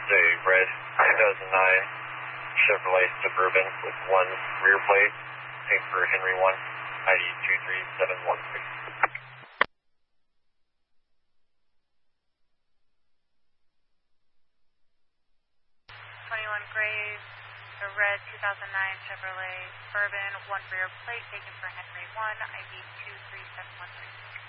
a red 2009 Chevrolet Suburban with one rear plate, pink for Henry 1, ID 23716. 21 Graves, a red 2009 Chevrolet Suburban, one rear plate taken for Henry 1, ID 23713.